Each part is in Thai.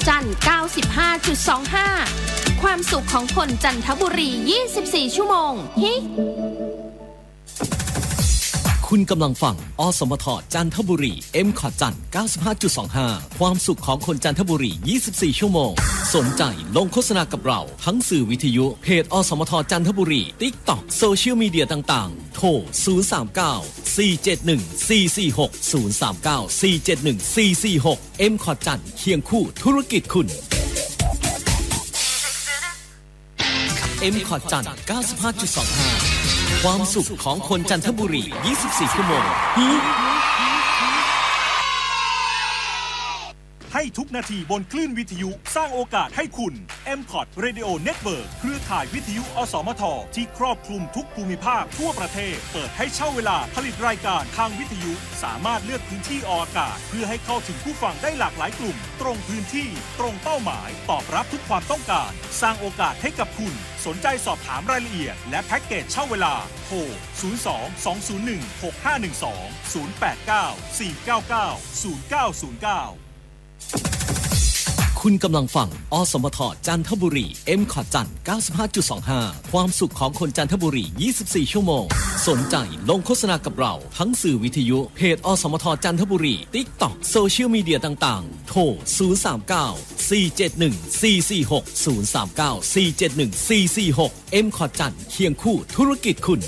จันทร์ 95.25 ความสุขของคนจันทบุรี24ชั่วโมงฮิคุณกำลังฟังอสมทจันทบุรี M-KOT จันทร์ 95.25 ความสุขของคนจันทบุรี24ชั่วโมงสนใจลงโฆษณากับเราทั้งสื่อวิทยุเพจอสมทจันทบุรี TikTok โซเชียลมีเดียต่างๆโทร 039-471-446 M-KOT จันทร์เคียงคู่ธุรกิจคุณ M-KOT จันทร์ 95.25 ความสุขของคนจันทบุรี24ชั่วโมงให้ทุกนาทีบนคลื่นวิทยุสร้างโอกาสให้คุณ M-KOT Radio Network เครือข่ายวิทยุอสมทที่ครอบคลุมทุกภูมิภาคทั่วประเทศเปิดให้เช่าเวลาผลิตรายการทางวิทยุสามารถเลือกพื้นที่ออกอากาศเพื่อให้เข้าถึงผู้ฟังได้หลากหลายกลุ่มตรงพื้นที่ตรงเป้าหมายตอบรับทุกความต้องการสร้างโอกาสให้กับคุณสนใจสอบถามรายละเอียดและแพ็กเกจเช่าเวลาโทร 02-201-6512 089-499-0909 คุณกำลังฟังอสมทจันทบุรี M-KOT จันทร์ 95.25 ความสุขของคนจันทบุรี24ชั่วโมงสนใจลงโฆษณากับเราทั้งสื่อวิทยุเพจอสมทจันทบุรี TikTok โซเชียลมีเดียต่างๆโทร 039-471-446 M-KOT จันทร์เคียงคู่ธุรกิจคุณ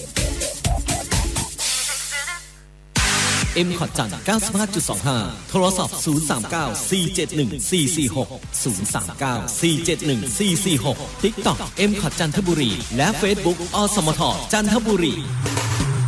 M-KOT จันทร์ 95.25 โทรศัพท์ 039-471-446 039-471-446 TikTok M-KOT จันทบุรีและ Facebook อสมทจันทบุรี